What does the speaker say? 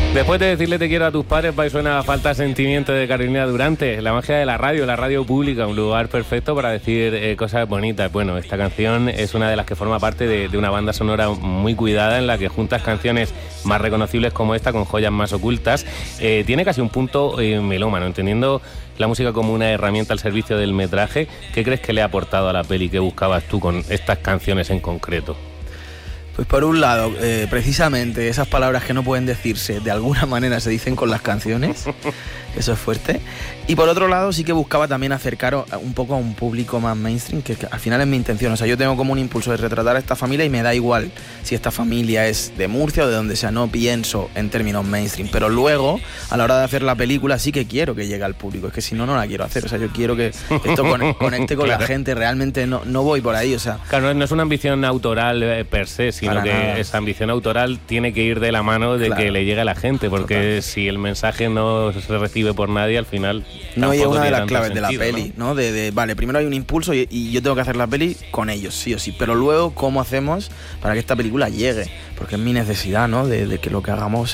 Después de decirle te quiero a tus padres, va y suena Falta Sentimiento de Carolina Durante. La magia de la radio pública, un lugar perfecto para decir cosas bonitas. Bueno, esta canción es una de las que forma parte de una banda sonora muy cuidada en la que juntas canciones más reconocibles como esta con joyas más ocultas. Tiene casi un punto melómano, entendiendo la música como una herramienta al servicio del metraje. ¿Qué crees que le ha aportado a la peli? ¿Qué buscabas tú con estas canciones en concreto? Pues por un lado, precisamente esas palabras que no pueden decirse, de alguna manera se dicen con las canciones, eso es fuerte. Y por otro lado sí que buscaba también acercar un poco a un público más mainstream, que al final es mi intención. O sea, yo tengo como un impulso de retratar a esta familia y me da igual si esta familia es de Murcia o de donde sea, no pienso en términos mainstream. Pero luego, a la hora de hacer la película, sí que quiero que llegue al público, es que si no, no la quiero hacer. O sea, yo quiero que esto conecte con la gente, realmente no voy por ahí, o sea... Claro, no es una ambición autoral per se, sino que nada. Esa ambición autoral tiene que ir de la mano de que le llegue a la gente, porque total, si el mensaje no se recibe por nadie, al final... No, y es una de las claves de la peli, ¿no? Vale, primero hay un impulso y yo tengo que hacer la peli con ellos, sí o sí, pero luego, ¿cómo hacemos para que esta película llegue? Porque es mi necesidad, ¿no? De que lo que hagamos